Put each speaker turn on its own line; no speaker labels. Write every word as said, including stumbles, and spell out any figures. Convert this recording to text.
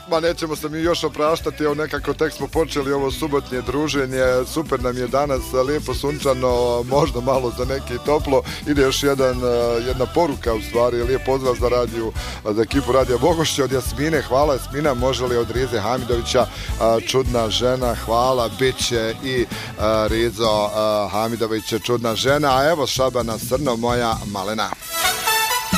Ma nećemo se mi još opraštati, evo nekako tek smo počeli ovo subotnje druženje, super nam je danas, lijepo sunčano, možda malo za neki toplo, ide još jedan, jedna poruka u stvari, lijep pozdrav za radiju, za ekipu Radija Bogošće od Jasmine, hvala Jasmina, može li od Rize Hamidovića, čudna žena, hvala, bit će i Rizo Hamidović, čudna žena, a evo Šabana Srno, moja malena.